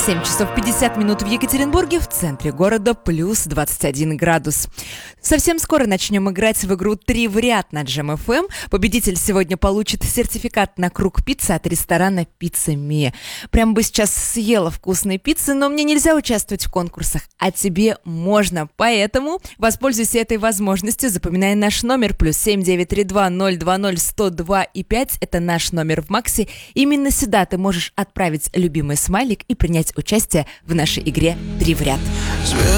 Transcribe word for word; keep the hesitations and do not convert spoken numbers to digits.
семь часов пятьдесят минут в Екатеринбурге, в центре города плюс двадцать один градус. Совсем скоро начнем играть в игру «Три в ряд» на Джем эф эм. Победитель сегодня получит сертификат на круг пиццы от ресторана «Пицца Мия». Прямо бы сейчас съела вкусной пиццы, но мне нельзя участвовать в конкурсах, а тебе можно. Поэтому воспользуйся этой возможностью, запоминай наш номер плюс семь девять три два ноль два ноль сто два и пять. Это наш номер в Максе. Именно сюда ты можешь отправить любимый смайлик и принять участие в нашей игре «Три в ряд».